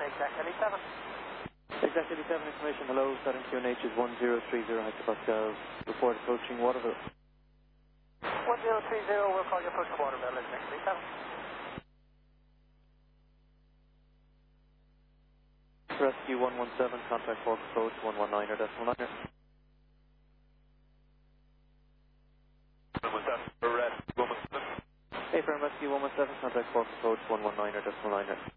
Exact 87. Exact 87 information, hello, Southern QNH is 1030 hectopascals, report approaching Waterville. 1030, we'll call you approach Waterville, exact 87. Rescue 117, contact Fork approach 119er, decimal niner. Hey, firm rescue 117, contact Fork approach 119er, decimal niner.